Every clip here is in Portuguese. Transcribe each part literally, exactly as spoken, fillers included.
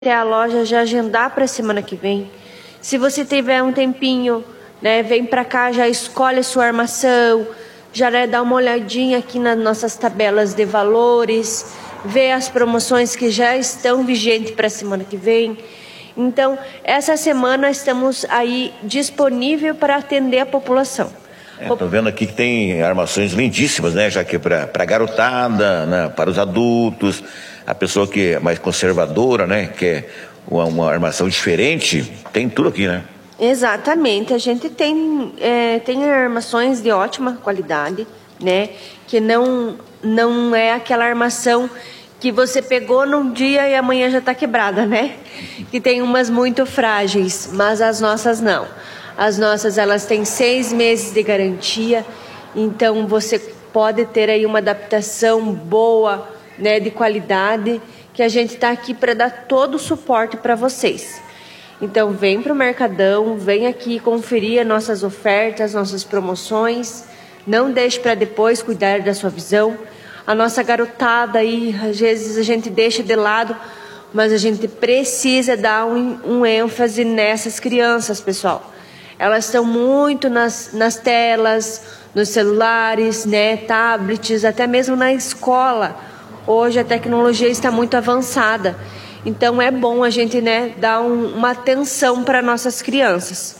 até a loja, já agendar para a semana que vem. Se você tiver um tempinho, né, vem para cá, já escolhe a sua armação, já, né, dá uma olhadinha aqui nas nossas tabelas de valores, vê as promoções que já estão vigentes para a semana que vem. Então, essa semana estamos aí disponível para atender a população. Estou é, vendo aqui que tem armações lindíssimas, né? Já que para a garotada, né? Para os adultos, a pessoa que é mais conservadora, né? Que é uma, uma armação diferente, tem tudo aqui, né? Exatamente, a gente tem, é, tem armações de ótima qualidade, né? Que não, não é aquela armação que você pegou num dia e amanhã já está quebrada, né? Que tem umas muito frágeis, mas as nossas não. As nossas, elas têm seis meses de garantia, então você pode ter aí uma adaptação boa, né, de qualidade, que a gente está aqui para dar todo o suporte para vocês. Então vem para o Mercadão, vem aqui conferir as nossas ofertas, nossas promoções, não deixe para depois cuidar da sua visão. A nossa garotada aí, às vezes a gente deixa de lado, mas a gente precisa dar um, um ênfase nessas crianças, pessoal. Elas estão muito nas, nas telas, nos celulares, né, tablets, até mesmo na escola. Hoje a tecnologia está muito avançada. Então é bom a gente, né, dar um, uma atenção para nossas crianças.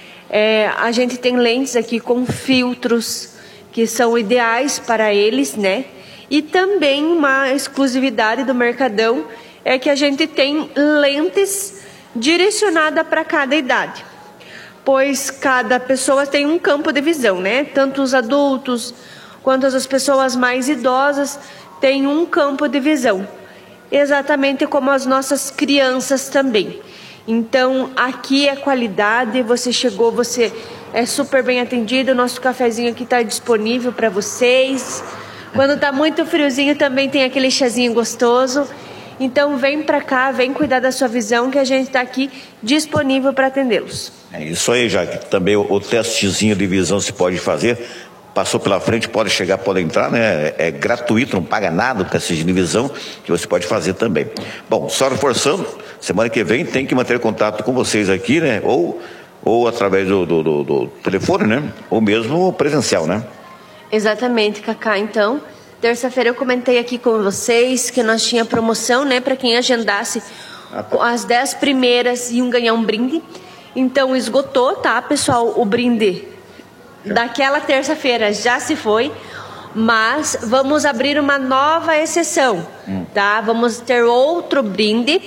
É, a gente tem lentes aqui com filtros que são ideais para eles, né? E também uma exclusividade do Mercadão é que a gente tem lentes direcionadas para cada idade. Pois cada pessoa tem um campo de visão, né? Tanto os adultos quanto as pessoas mais idosas têm um campo de visão, exatamente como as nossas crianças também. Então, aqui é qualidade, você chegou, você é super bem atendido, o nosso cafezinho aqui está disponível para vocês. Quando está muito friozinho também tem aquele chazinho gostoso. Então vem para cá, vem cuidar da sua visão, que a gente está aqui disponível para atendê-los. É isso aí, já que também o, o testezinho de visão se pode fazer. Passou pela frente, pode chegar, pode entrar, né? É, é gratuito, não paga nada o testezinho de visão, que você pode fazer também. Bom, só reforçando, semana que vem tem que manter contato com vocês aqui, né? Ou, ou através do, do, do, do telefone, né? Ou mesmo presencial, né? Exatamente, Cacá. Então, terça-feira eu comentei aqui com vocês que nós tinha promoção, né? Para quem agendasse as dez primeiras iam ganhar um brinde. Então esgotou, tá, pessoal? O brinde daquela terça-feira já se foi, mas vamos abrir uma nova exceção, tá? Vamos ter outro brinde,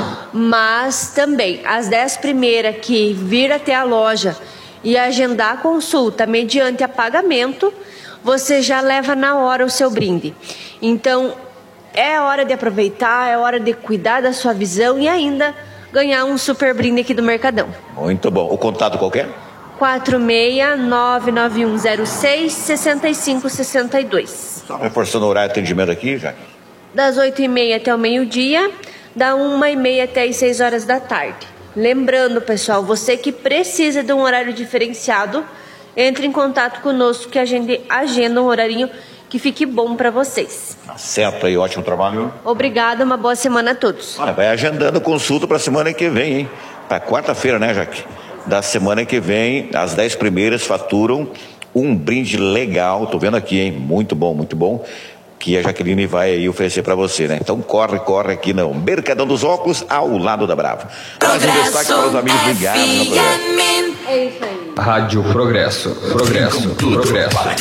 mas também as dez primeiras que vir até a loja e agendar a consulta mediante a pagamento, você já leva na hora o seu brinde. Então, é hora de aproveitar, é hora de cuidar da sua visão e ainda ganhar um super brinde aqui do Mercadão. Muito bom. O contato qualquer? quatro seis nove nove um zero seis seis cinco seis dois. Só reforçando o horário de atendimento aqui, já. Das oito e meia até o meio-dia, da uma e meia até as seis horas da tarde. Lembrando, pessoal, você que precisa de um horário diferenciado, entre em contato conosco que a gente agenda um horarinho que fique bom para vocês. Tá certo aí, ótimo trabalho. Obrigada, uma boa semana a todos. Olha, vai agendando consulta para a semana que vem, hein? Para quarta-feira, né, Jaque? Da semana que vem, as dez primeiras faturam um brinde legal. Tô vendo aqui, hein? Muito bom, muito bom. Que a Jaqueline vai aí oferecer para você, né? Então corre, corre aqui no Mercadão dos Óculos, ao lado da Bravo. Mais um destaque para os amigos ligados no programa. É isso aí. Rádio Progresso, Progresso, Progresso.